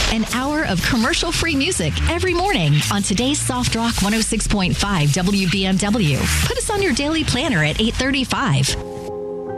An hour of commercial-free music every morning on today's Soft Rock 106.5 WBMW. Put us on your daily planner at 8:35.